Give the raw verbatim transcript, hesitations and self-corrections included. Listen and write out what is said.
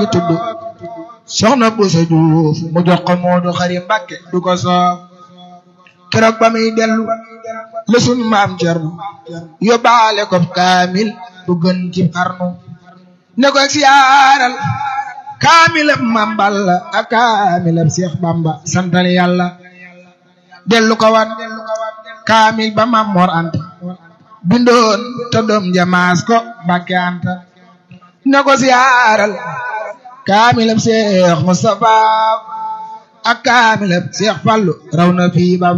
ngi tudd soxna Bousso Diouf mu jox ko Moodu Xari Mbàkke du ko soof keroog ba muy dellu la sunu maam Cerno yóbbaale ko kaamil bu gën ci xarnu ne ko siyaaral kaamilab Maam Balla ak kaamilab Seex Bamba santal yàlla dellu ko wan kaamil ba Maam Mor Anta bindoon te doom jamaas ko Mbàkke Anta ne ko siyaaral kaamilab Seex Mustafa ak kaamilab Seex Fallu raw na fii ba